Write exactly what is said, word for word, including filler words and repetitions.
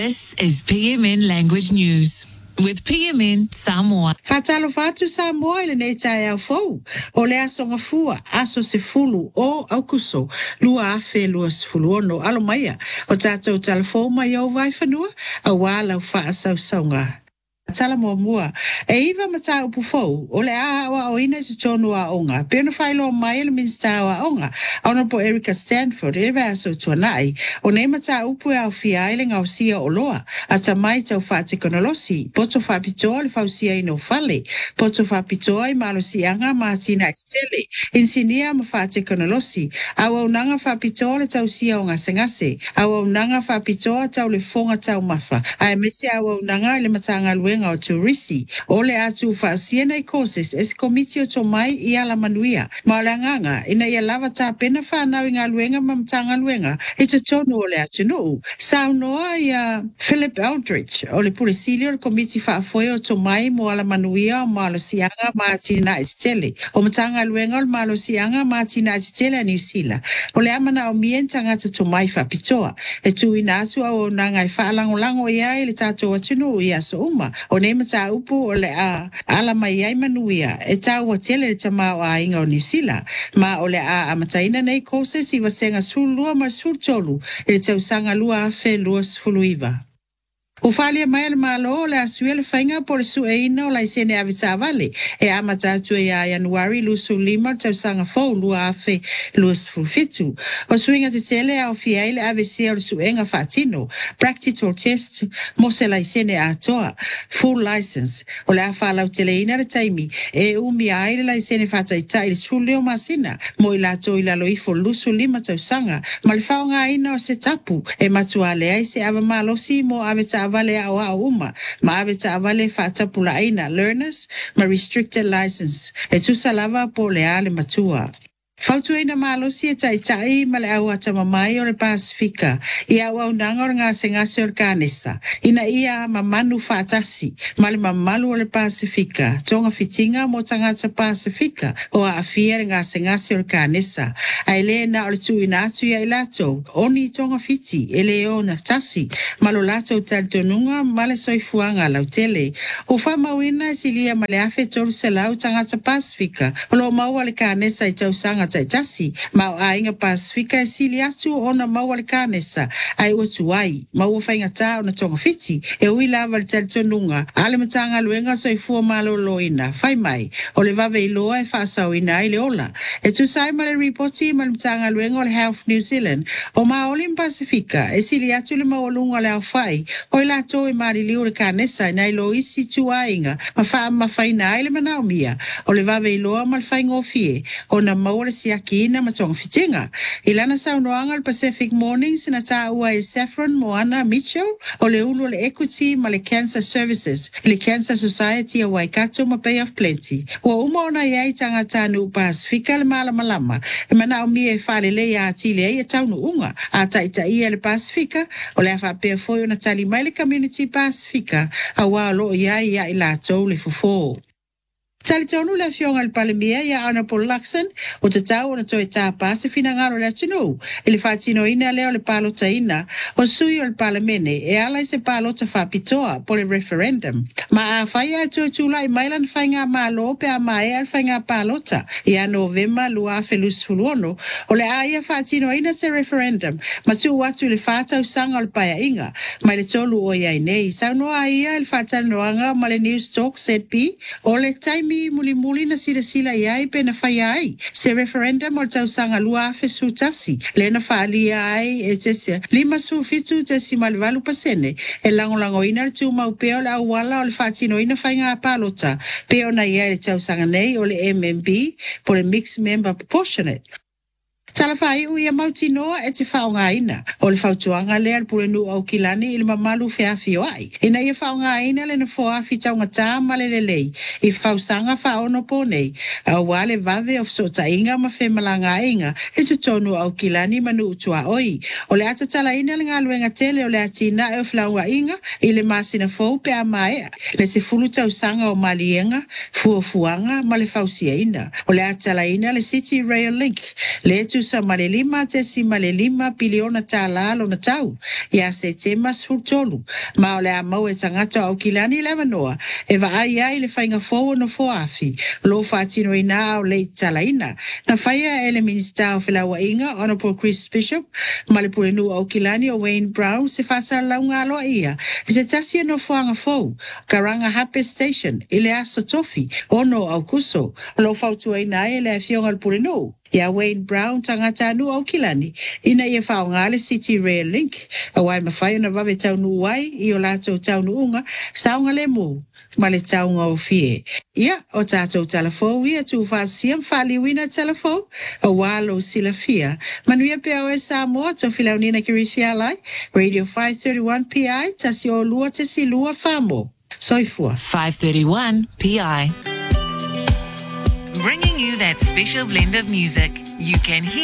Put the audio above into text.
This is P M N Language News with P M N Samoa. Fatalo fatu Samoa ile nei tai au fou. O le aso ngafua, aso se fulu o au kuso. Lua afe lua se fulu ono alo maia. O tatou talafou mai au vai whanua, a wala u faa sau saunga. Tala mo mua. E iwa mata upu fou, o le a awa o ina se tonu a onga. Pena whailo mai le minsta a onga. Auna po Erica Stanford, e vea so tuanai. O ne mata upu e au fia ele ngau sia o loa. Ata mai tau whaate konolosi. Poto whapitoa le fausia ino fale. Poto whapitoa i malo sianga ma tina itele. Insinia ma whaate konolosi. Awa unanga whapitoa le tau sia o ngasengase. Awa unanga whapitoa tau le fonga tau mafa. Ai mesi awa unanga le matanga luenga o turisi. Ole atu whaasiena i koses esi komiti o tomai i ala manuia. Maolanganga ina ia lava ta pena whanau i ngā luenga ma mtanga luenga. E te tonu ole atu nuu. Sau noa i a Philip Eldridge. Ole pulisili o le komiti whaafoe o tomai mo ala manuia o malo sianga ma tina istele. O mtanga luenga o malo sianga ma tina istele a New Zealand. Ole amana o mien tangata tomai whapitoa. E tu ina atu au nanga i whaalango lango ia i le tato atu nuu i aso uma. O ne mata upu o le a ala mai ai manuia e tau wa tele le tama o a inga o New Zealand ma o le a amataina nei kose si wasenga sulua ma sultolu e le tau sanga lua afe lua sfuluiva. Ufalia mai le malo le asue le whainga po le sueina o la isene avita vale e amata atu e a Januari lusu lima tau sanga fau lua afe lua sfulfitu. O suinga te tele a o fiaile avese o le suenga fatino practical test mo se la isene a toa full license o le afa lau teleina le taimi e umi aile la isene fataita i le suleo masina mo i lato i lalo ifo lusu lima tau sanga ma le whaonga ina o se tapu e matua le ai se ava malosi mo aveta vale a wa uma ma ave ta vale fata pula aina learners ma restricted license e tu salava po le ale matua. Fautu ina malo si e tai tai ma le au ata mamai o le Pasifika. Ia au nanga o ngā sengase o le Kanesa. Ina ia mamanu fatasi ma le mamalu o le Pasifika. Tonga fitinga mo tangata Pasifika o a afia le ngā sengase o le Kanesa. Ai le na o le tu ina atu ia ilato. Oni tonga fiti ele o na tasi. Malo lato taltonunga ma le soifuanga lau tele. O fa mawina silia ma le afe tolu se lau tangata Pasifika. O lo maua le Kanesa i tau sanga taitasi ma a inga Pasifika e sili atu ona maua le Kanesa ai o tuai maua whainga tā ona tonga fiti e ui lava le talitonunga ale matanga luenga so i fua malo loina whai mai o le vave iloa e whaasau ina ai le ola e tu sai ma le reporti ma le matanga luenga o le Health New Zealand o ma o le Pasifika e sili atu le maolunga le au whai o i lato e mari liu le Kanesa ina i lo isi tua inga ma wha ma whaina ai le manaumia o le vave iloa ma le whaingofie o na maua le siakina ma tonga fitinga. Ilana saunoanga le Pacific Mornings na ta ua e Saffron Moana Mitchell o le ulu le Equity ma le Cancer Services, le Cancer Society a Waikato ma Bay of Plenty. Ua uma ona iai tangata nu Pasifika le malama lama. E mana o mi e whale le ia atile e taunu unga a taita ia le Pasifika o le afa pea foi ona tali mai le Community Pasifika a walo iai ia ila tau le fufo. Tali tonu le fionga le palemia ia ana po Luxon o te tau ona toi tā pāse fina ngaro le atinu. E le whātino ina leo le pālota ina o sui o le palemene e alai se pālota whapitoa po le referendum. Ma a whaia tu tula i mailan whainga mālo pe a mai al whainga pālota i a novema lua felus fuluono o le aia whātino ina se referendum ma tu watu le whātau sanga o le paia inga mai le tolu o iai nei. Sau noa ia le whātanoanga ma le News Talk Z P o le taimi muli muli na sila sila iai pe na whai ai. Se referendum o tau sanga lua afe su tasi. Le na whaali ai e tese lima su fitu tesi malivalu pasene. E lango lango ina le tu mau peo le awala o le whaatino ina whai ngā pālota. Peo na iai le tau sanga nei o le M M B po le Mixed Member Proportionate. Tala whai ui a mauti noa e te whaonga ina. O le whautuanga lea le pulenu au kilani i le mamalu whiawhio ai. Ina ia whaonga ina le na whoafi taunga tā male le lei. I whausanga whaono po nei. A wale vave of sota inga ma whemalanga inga. E tu tonu au kilani manu utua oi. O le ata tala ina le ngā luenga tele o le atina e o whlaunga inga. I le masina fau pe a maea. Le se fulu tausanga o malienga. Fuafuanga ma le whausia ina. O le ata tala ina le City Rail Link. Le tu tusa malelima te si malelima biliona tala lo na tau. Ia se te masfutolu. Ma o le amau e tangata au kilani le manoa. E va ai ai le whainga fōu no fōafi. Lo whātino ina o le talaina. Na whaia ele minista o whilaua inga, Honorable Chris Bishop, ma le puenu au kilani o Wayne Brown se whasa launga aloa ia. E se tasia no whaanga fōu. Karanga Hape Station, ile asa tofi, ono au kuso. Lo whautua ina e le fionga le puenu. Ia Wayne Brown tangata anu au kilani. Ina ia whaongale City Rail Link. A wai mawhai na wawe taunu wai, i o lato taunu unga, saunga le mu, ma le taunga o fie. Ia, o tatou talafo, ia tu whasiam whali wina talafo, a walo sila fia. Manuia pia o e Samoa, to filaunina ki rifia lai, Radio five thirty-one P I, tasi o lua te si lua whamo. Soifua. five thirty-one P I. Bringing you that special blend of music you can hear.